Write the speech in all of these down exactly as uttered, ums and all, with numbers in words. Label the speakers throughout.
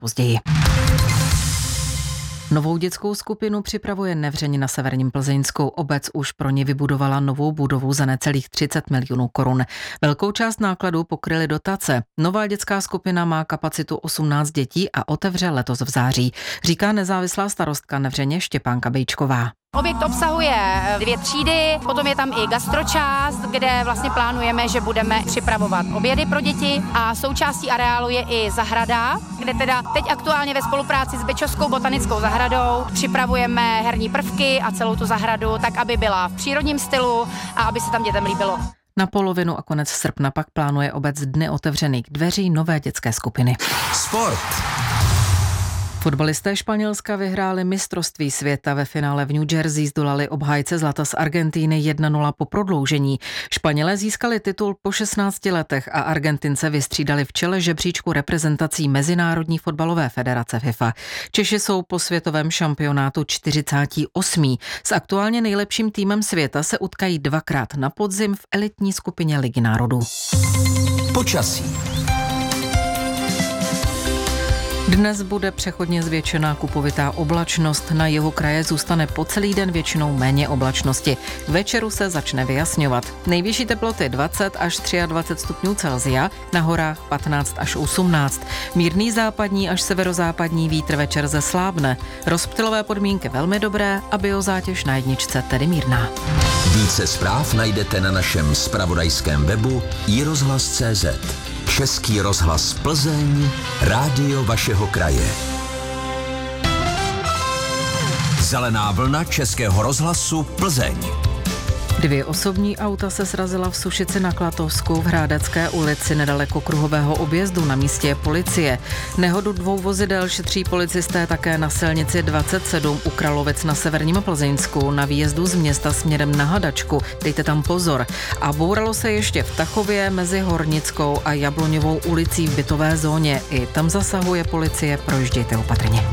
Speaker 1: později. Novou dětskou skupinu připravuje Nevřeň na Severním Plzeňsku. Obec už pro ně vybudovala novou budovu za necelých třicet milionů korun. Velkou část nákladů pokryly dotace. Nová dětská skupina má kapacitu osmnáct dětí a otevře letos v září, říká nezávislá starostka Nevřeně Štěpánka Bejčková.
Speaker 2: Objekt obsahuje dvě třídy, potom je tam i gastročást, kde vlastně plánujeme, že budeme připravovat obědy pro děti a součástí areálu je i zahrada, kde teda teď aktuálně ve spolupráci s Bečovskou botanickou zahradou připravujeme herní prvky a celou tu zahradu tak, aby byla v přírodním stylu a aby se tam dětem líbilo.
Speaker 1: Na polovinu a konec srpna pak plánuje obec dny otevřených dveří nové dětské skupiny.
Speaker 3: Sport.
Speaker 1: Fotbalisté Španělska vyhráli mistrovství světa. Ve finále v New Jersey zdolali obhájce zlata z Argentíny jedna nula po prodloužení. Španělé získali titul po šestnácti letech a Argentince vystřídali v čele žebříčku reprezentací Mezinárodní fotbalové federace FIFA. Češi jsou po světovém šampionátu čtyřicátí osmí S aktuálně nejlepším týmem světa se utkají dvakrát na podzim v elitní skupině Ligy národů.
Speaker 3: Počasí.
Speaker 1: Dnes bude přechodně zvětšená kupovitá oblačnost, na jihu kraje zůstane po celý den většinou méně oblačnosti. K večeru se začne vyjasňovat. Nejvyšší teploty dvacet až dvacet tři stupňů Celsia, na horách patnáct až osmnáct. Mírný západní až severozápadní vítr večer zeslábne. Rozptylové podmínky velmi dobré a biozátěž na jedničce tedy mírná.
Speaker 3: Více zpráv najdete na našem zpravodajském webu i rozhlas tečka cé zet. Český rozhlas Plzeň, rádio vašeho kraje. Zelená vlna Českého rozhlasu Plzeň.
Speaker 1: Dvě osobní auta se srazila v Sušici na Klatovsku v Hrádecké ulici nedaleko kruhového objezdu, na místě je policie. Nehodu dvou vozidel šetří policisté také na silnici dvacet sedm u Kralovic na Severním Plzeňsku na výjezdu z města směrem na Hadačku. Dejte tam pozor. A bouralo se ještě v Tachově mezi Hornickou a Jabloňovou ulicí v bytové zóně. I tam zasahuje policie, projíždějte opatrně.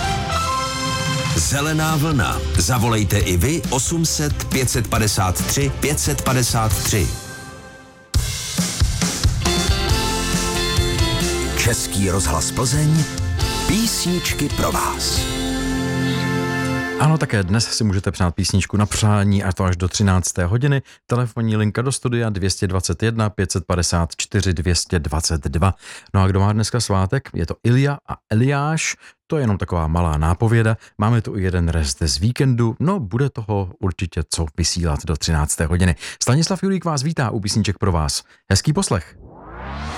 Speaker 3: Zelená vlna. Zavolejte i vy osm set pět set padesát tři pět set padesát tři. Český rozhlas Plzeň. Písničky pro vás.
Speaker 4: Ano, také dnes si můžete přát písničku na přání, a to až do třinácté hodiny. Telefonní linka do studia dvě stě dvacet jedna pět set padesát čtyři dvě stě dvacet dva. No a kdo má dneska svátek, je to Ilja a Eliáš. To je jenom taková malá nápověda. Máme tu i jeden rest z víkendu, no bude toho určitě co vysílat do třinácté hodiny. Stanislav Julík vás vítá u písniček pro vás. Hezký poslech.